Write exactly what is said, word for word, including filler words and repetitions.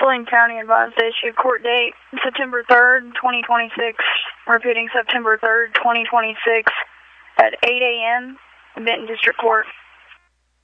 Saline County advised to issue court date September third, twenty twenty-six. Repeating September third, twenty twenty-six at eight A M Benton District Court.